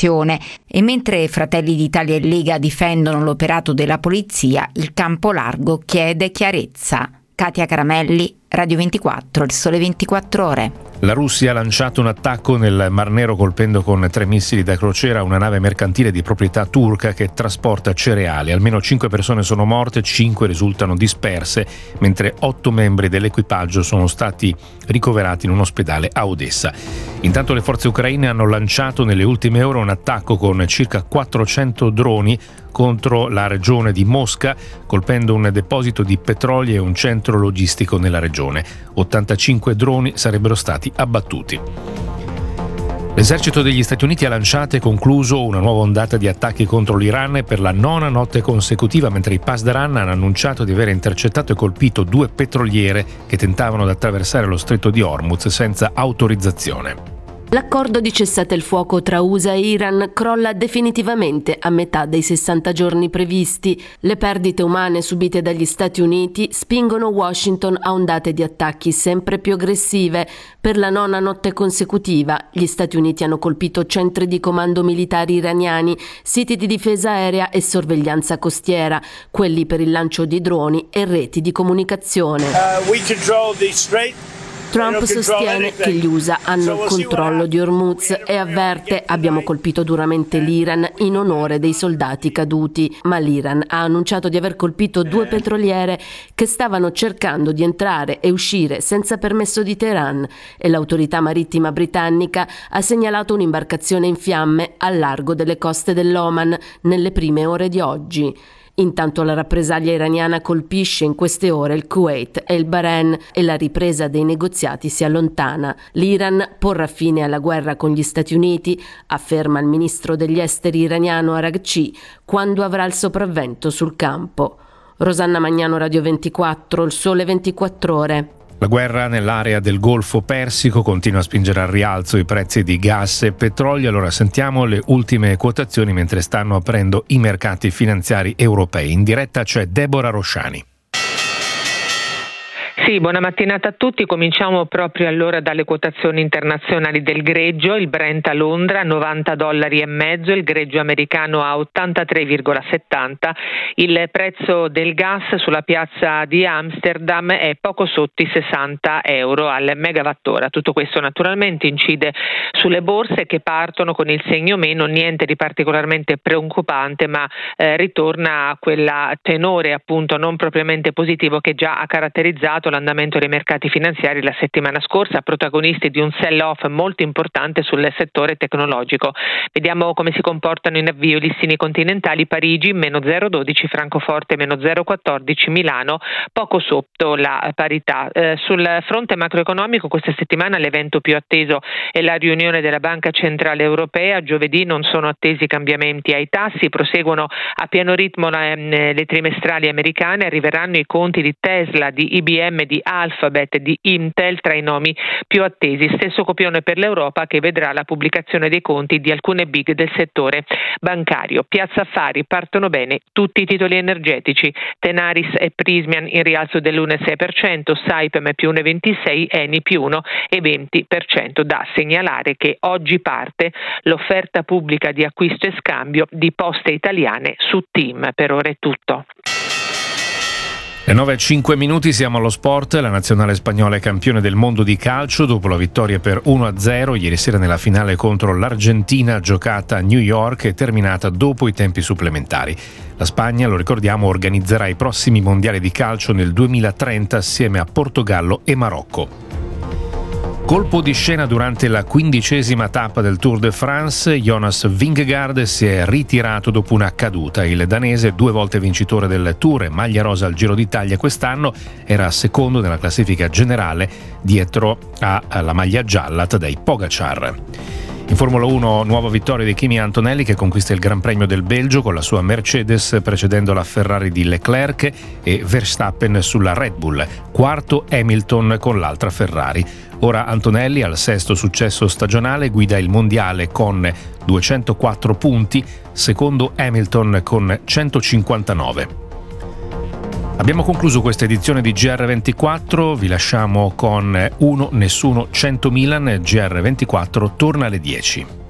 situazione e mentre Fratelli d'Italia e Lega difendono l'operato della polizia, il campo largo chiede chiarezza. Katia Caramelli, Radio 24, Il Sole 24 Ore. La Russia ha lanciato un attacco nel Mar Nero colpendo con 3 missili da crociera una nave mercantile di proprietà turca che trasporta cereali. Almeno 5 persone sono morte, 5 risultano disperse, mentre 8 membri dell'equipaggio sono stati ricoverati in un ospedale a Odessa. Intanto le forze ucraine hanno lanciato nelle ultime ore un attacco con circa 400 droni contro la regione di Mosca, colpendo un deposito di petrolio e un centro logistico nella regione. 85 droni sarebbero stati abbattuti. L'esercito degli Stati Uniti ha lanciato e concluso una nuova ondata di attacchi contro l'Iran per la 9ª notte consecutiva, mentre i Pasdaran hanno annunciato di aver intercettato e colpito 2 petroliere che tentavano di attraversare lo stretto di Hormuz senza autorizzazione. L'accordo di cessate il fuoco tra USA e Iran crolla definitivamente a metà dei 60 giorni previsti. Le perdite umane subite dagli Stati Uniti spingono Washington a ondate di attacchi sempre più aggressive. Per la 9ª notte consecutiva, gli Stati Uniti hanno colpito centri di comando militari iraniani, siti di difesa aerea e sorveglianza costiera, quelli per il lancio di droni e reti di comunicazione. Trump sostiene che gli USA hanno il controllo di Hormuz e avverte: abbiamo colpito duramente l'Iran in onore dei soldati caduti, ma l'Iran ha annunciato di aver colpito 2 petroliere che stavano cercando di entrare e uscire senza permesso di Teheran e l'autorità marittima britannica ha segnalato un'imbarcazione in fiamme al largo delle coste dell'Oman nelle prime ore di oggi. Intanto la rappresaglia iraniana colpisce in queste ore il Kuwait e il Bahrain e la ripresa dei negoziati si allontana. L'Iran porrà fine alla guerra con gli Stati Uniti, afferma il ministro degli esteri iraniano Araghchi, quando avrà il sopravvento sul campo. Rosanna Magnano, Radio 24, Il Sole 24 Ore. La guerra nell'area del Golfo Persico continua a spingere al rialzo i prezzi di gas e petrolio. Allora sentiamo le ultime quotazioni mentre stanno aprendo i mercati finanziari europei. In diretta c'è Deborah Rosciani. Sì, buona mattinata a tutti. Cominciamo proprio allora dalle quotazioni internazionali del greggio. Il Brent a Londra $90,50, il greggio americano a 83,70. Il prezzo del gas sulla piazza di Amsterdam è poco sotto i €60 al megawattora. Tutto questo naturalmente incide sulle borse che partono con il segno meno, niente di particolarmente preoccupante, ma ritorna a quella tenore appunto non propriamente positivo che già ha caratterizzato l'andamento dei mercati finanziari la settimana scorsa, protagonisti di un sell-off molto importante sul settore tecnologico. Vediamo come si comportano in avvio i listini continentali. Parigi meno 0,12, Francoforte meno 0,14, Milano poco sotto la parità. Sul fronte macroeconomico questa settimana l'evento più atteso è la riunione della Banca Centrale Europea. Giovedì non sono attesi cambiamenti ai tassi, proseguono a pieno ritmo le trimestrali americane, arriveranno i conti di Tesla, di IBM, di Alphabet, di Intel tra i nomi più attesi. Stesso copione per l'Europa, che vedrà la pubblicazione dei conti di alcune big del settore bancario. Piazza Affari partono bene tutti i titoli energetici. Tenaris e Prysmian in rialzo dell'1,6%, Saipem più 1,26%, Eni più 1,20%. Da segnalare che oggi parte l'offerta pubblica di acquisto e scambio di Poste Italiane su TIM. Per ora è tutto. Le 9:05, siamo allo sport. La nazionale spagnola è campione del mondo di calcio dopo la vittoria per 1-0 ieri sera nella finale contro l'Argentina, giocata a New York e terminata dopo i tempi supplementari. La Spagna, lo ricordiamo, organizzerà i prossimi mondiali di calcio nel 2030 assieme a Portogallo e Marocco. Colpo di scena durante la 15ª tappa del Tour de France. Jonas Vingegaard si è ritirato dopo una caduta. Il danese, 2 volte vincitore del Tour e maglia rosa al Giro d'Italia quest'anno, era secondo nella classifica generale dietro alla maglia gialla Tadej Pogačar. In Formula 1 nuova vittoria di Kimi Antonelli che conquista il Gran Premio del Belgio con la sua Mercedes, precedendo la Ferrari di Leclerc e Verstappen sulla Red Bull. Quarto Hamilton con l'altra Ferrari. Ora Antonelli, al 6° successo stagionale, guida il mondiale con 204 punti, secondo Hamilton con 159. Abbiamo concluso questa edizione di GR24, vi lasciamo con Uno Nessuno 100 Milan. GR24 torna alle 10.